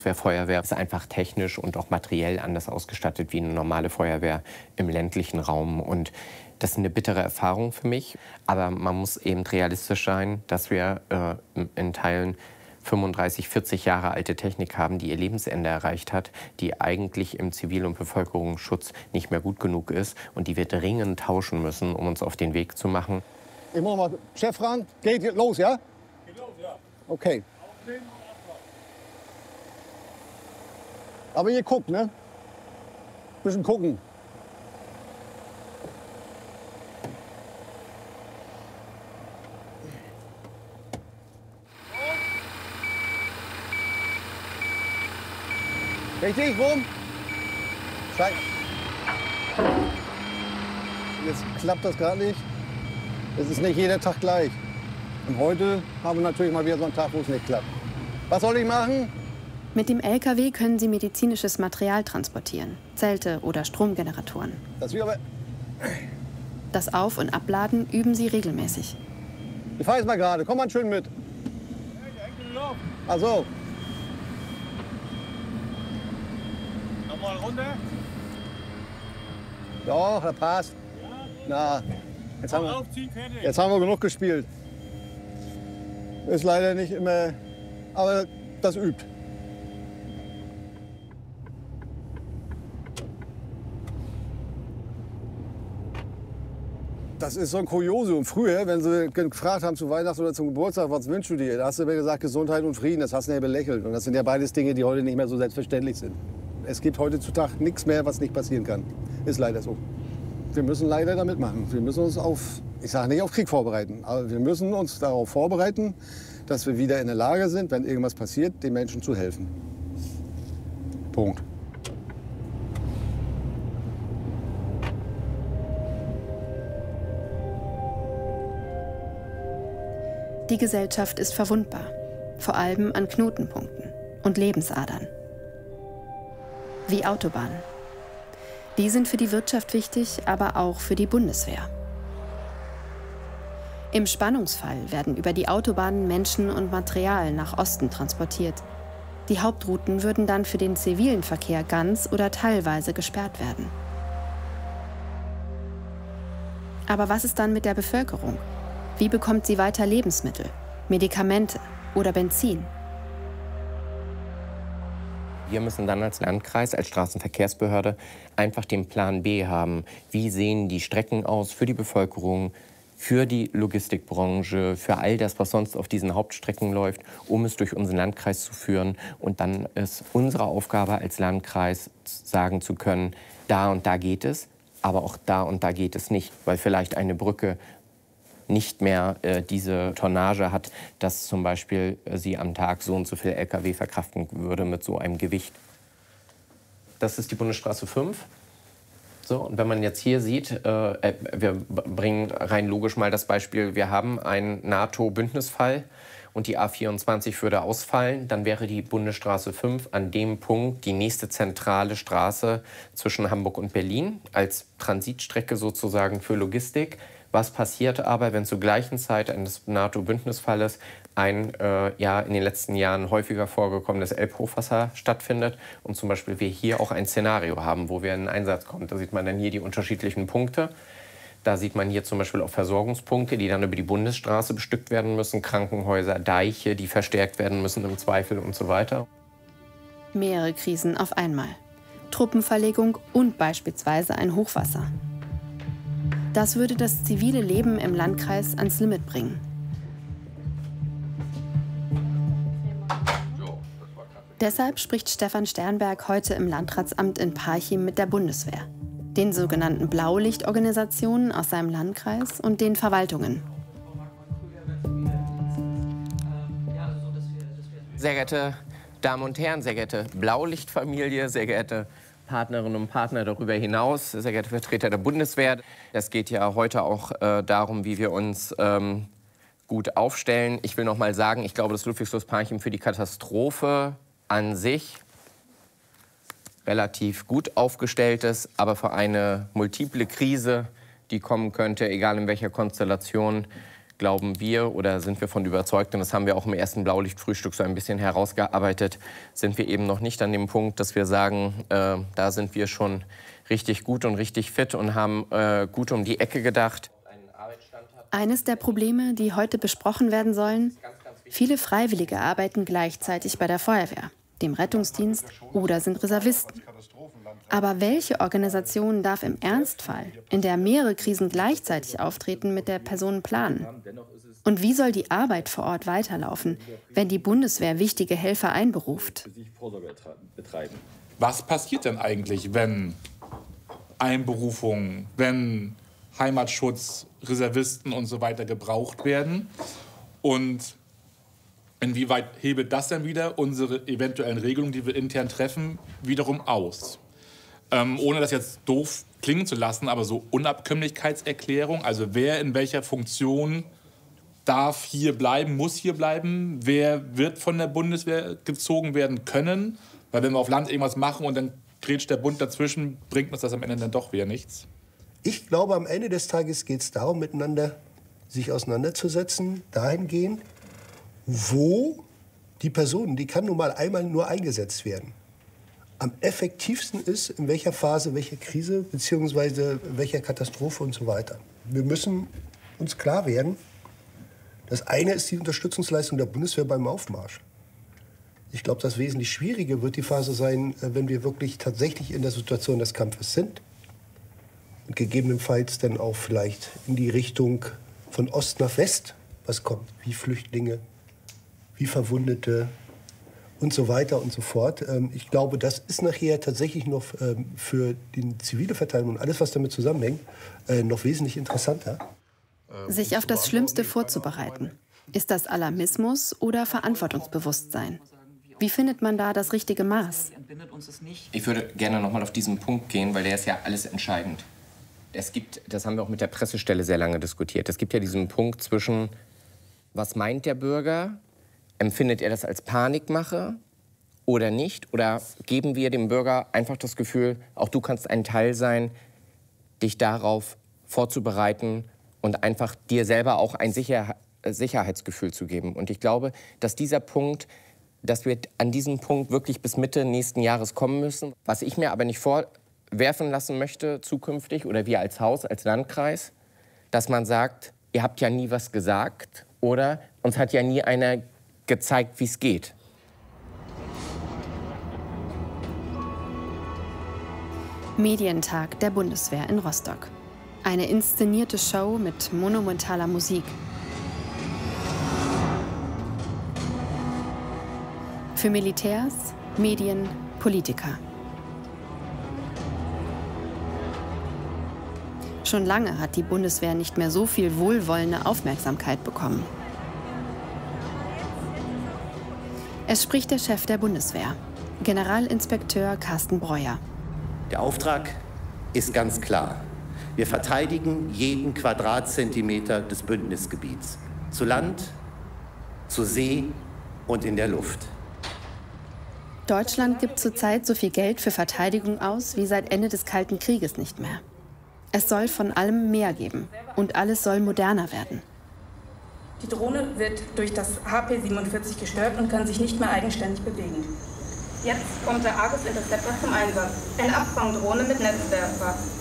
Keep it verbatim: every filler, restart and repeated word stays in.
Die Feuerwehr ist einfach technisch und auch materiell anders ausgestattet wie eine normale Feuerwehr im ländlichen Raum. Und das ist eine bittere Erfahrung für mich. Aber man muss eben realistisch sein, dass wir äh, in Teilen fünfunddreißig, vierzig Jahre alte Technik haben, die ihr Lebensende erreicht hat, die eigentlich im Zivil- und Bevölkerungsschutz nicht mehr gut genug ist und die wir dringend tauschen müssen, um uns auf den Weg zu machen. Ich muss mal Chef fragen. Geht los, ja? Geht los, ja. Okay. Aber ihr guckt, ne? Bisschen gucken. Richtig, rum? Scheiße. Jetzt klappt das gerade nicht. Es ist nicht jeder Tag gleich. Und heute haben wir natürlich mal wieder so einen Tag, wo es nicht klappt. Was soll ich machen? Mit dem L K W können sie medizinisches Material transportieren, Zelte oder Stromgeneratoren. Das, aber Das Auf- und Abladen üben sie regelmäßig. ich fahre jetzt mal gerade. Komm mal schön mit. Ach so. Nochmal runter. Doch, das passt. Na, jetzt haben, wir, Aufziehen, fertig. jetzt haben wir genug gespielt. Ist leider nicht immer, aber das übt. Das ist so ein Kuriosum. Früher, wenn sie gefragt haben zu Weihnachten oder zum Geburtstag, was wünschst du dir? Da hast du mir gesagt, Gesundheit und Frieden. Das hast du ja belächelt. Und das sind ja beides Dinge, die heute nicht mehr so selbstverständlich sind. Es gibt heutzutage nichts mehr, was nicht passieren kann. Ist leider so. Wir müssen leider damit machen. Wir müssen uns auf, ich sage nicht auf Krieg vorbereiten, aber wir müssen uns darauf vorbereiten, dass wir wieder in der Lage sind, wenn irgendwas passiert, den Menschen zu helfen. Punkt. Die Gesellschaft ist verwundbar, vor allem an Knotenpunkten und Lebensadern. Wie Autobahnen. Die sind für die Wirtschaft wichtig, aber auch für die Bundeswehr. Im Spannungsfall werden über die Autobahnen Menschen und Material nach Osten transportiert. Die Hauptrouten würden dann für den zivilen Verkehr ganz oder teilweise gesperrt werden. Aber was ist dann mit der Bevölkerung? Wie bekommt sie weiter Lebensmittel, Medikamente oder Benzin? Wir müssen dann als Landkreis, als Straßenverkehrsbehörde einfach den Plan B haben. Wie sehen die Strecken aus für die Bevölkerung, für die Logistikbranche, für all das, was sonst auf diesen Hauptstrecken läuft, um es durch unseren Landkreis zu führen. Und dann ist unsere Aufgabe als Landkreis, sagen zu können, da und da geht es, aber auch da und da geht es nicht, weil vielleicht eine Brücke nicht mehr äh, diese Tonnage hat, dass zum Beispiel äh, sie am Tag so und so viel L K W verkraften würde mit so einem Gewicht. Das ist die Bundesstraße fünf. So, und wenn man jetzt hier sieht, äh, wir bringen rein logisch mal das Beispiel, wir haben einen NATO-Bündnisfall und die A vierundzwanzig würde ausfallen, dann wäre die Bundesstraße fünf an dem Punkt die nächste zentrale Straße zwischen Hamburg und Berlin als Transitstrecke sozusagen für Logistik. Was passiert aber, wenn zur gleichen Zeit eines NATO-Bündnisfalles ein äh, ja, in den letzten Jahren häufiger vorgekommenes Elbhochwasser stattfindet und zum Beispiel wir hier auch ein Szenario haben, wo wir in den Einsatz kommen. Da sieht man dann hier die unterschiedlichen Punkte. Da sieht man hier zum Beispiel auch Versorgungspunkte, die dann über die Bundesstraße bestückt werden müssen, Krankenhäuser, Deiche, die verstärkt werden müssen im Zweifel und so weiter. Mehrere Krisen auf einmal. Truppenverlegung und beispielsweise ein Hochwasser. Das würde das zivile Leben im Landkreis ans Limit bringen. Deshalb spricht Stefan Sternberg heute im Landratsamt in Parchim mit der Bundeswehr, den sogenannten Blaulichtorganisationen aus seinem Landkreis und den Verwaltungen. Sehr geehrte Damen und Herren, sehr geehrte Blaulichtfamilie, sehr geehrte Partnerinnen und Partner darüber hinaus, sehr geehrte Vertreter der Bundeswehr. Es geht ja heute auch äh, darum, wie wir uns ähm, gut aufstellen. Ich will noch mal sagen, ich glaube, dass Ludwigslust Parchim für die Katastrophe an sich relativ gut aufgestellt ist, aber für eine multiple Krise, die kommen könnte, egal in welcher Konstellation, glauben wir oder sind wir von überzeugt, und das haben wir auch im ersten Blaulichtfrühstück so ein bisschen herausgearbeitet, sind wir eben noch nicht an dem Punkt, dass wir sagen, äh, da sind wir schon richtig gut und richtig fit und haben äh, gut um die Ecke gedacht. Eines der Probleme, die heute besprochen werden sollen: Viele Freiwillige arbeiten gleichzeitig bei der Feuerwehr, dem Rettungsdienst oder sind Reservisten. Aber welche Organisation darf im Ernstfall, in der mehrere Krisen gleichzeitig auftreten, mit der Person planen? Und wie soll die Arbeit vor Ort weiterlaufen, wenn die Bundeswehr wichtige Helfer einberuft? Was passiert denn eigentlich, wenn Einberufungen, wenn Heimatschutz, Reservisten und so weiter gebraucht werden? Und inwieweit hebelt das dann wieder unsere eventuellen Regelungen, die wir intern treffen, wiederum aus? Ähm, ohne das jetzt doof klingen zu lassen, aber so Unabkömmlichkeitserklärung, also wer in welcher Funktion darf hier bleiben, muss hier bleiben, wer wird von der Bundeswehr gezogen werden können, weil wenn wir auf Land irgendwas machen und dann grätscht der Bund dazwischen, bringt uns das am Ende dann doch wieder nichts. Ich glaube, am Ende des Tages geht es darum, miteinander sich auseinanderzusetzen, dahingehend, wo die Person, die kann nun mal einmal nur eingesetzt werden, am effektivsten ist, in welcher Phase, welcher Krise bzw. welcher Katastrophe und so weiter. Wir müssen uns klar werden, das eine ist die Unterstützungsleistung der Bundeswehr beim Aufmarsch. Ich glaube, das wesentlich Schwierige wird die Phase sein, wenn wir wirklich tatsächlich in der Situation des Kampfes sind und gegebenenfalls dann auch vielleicht in die Richtung von Ost nach West was kommt, wie Flüchtlinge, wie Verwundete und so weiter und so fort. Ich glaube, das ist nachher tatsächlich noch für die zivile Verteidigung und alles, was damit zusammenhängt, noch wesentlich interessanter. Sich auf das Schlimmste vorzubereiten. Ist das Alarmismus oder Verantwortungsbewusstsein? Wie findet man da das richtige Maß? Ich würde gerne noch mal auf diesen Punkt gehen, weil der ist ja alles entscheidend. Es gibt, das haben wir auch mit der Pressestelle sehr lange diskutiert, es gibt ja diesen Punkt zwischen, was meint der Bürger? Empfindet er das als Panikmache oder nicht? Oder geben wir dem Bürger einfach das Gefühl, auch du kannst ein Teil sein, dich darauf vorzubereiten und einfach dir selber auch ein Sicher- Sicherheitsgefühl zu geben? Und ich glaube, dass dieser Punkt, dass wir an diesem Punkt wirklich bis Mitte nächsten Jahres kommen müssen. Was ich mir aber nicht vorwerfen lassen möchte zukünftig oder wir als Haus, als Landkreis, dass man sagt, ihr habt ja nie was gesagt oder uns hat ja nie einer gezeigt, wie es geht. Medientag der Bundeswehr in Rostock. Eine inszenierte Show mit monumentaler Musik. Für Militärs, Medien, Politiker. Schon lange hat die Bundeswehr nicht mehr so viel wohlwollende Aufmerksamkeit bekommen. Es spricht der Chef der Bundeswehr, Generalinspekteur Carsten Breuer. Der Auftrag ist ganz klar. Wir verteidigen jeden Quadratzentimeter des Bündnisgebiets. Zu Land, zu See und in der Luft. Deutschland gibt zurzeit so viel Geld für Verteidigung aus wie seit Ende des Kalten Krieges nicht mehr. Es soll von allem mehr geben und alles soll moderner werden. Die Drohne wird durch das H P siebenundvierzig gestört und kann sich nicht mehr eigenständig bewegen. Jetzt kommt der Argus Interceptor zum Einsatz. Eine Abfangdrohne mit Netzwerfer.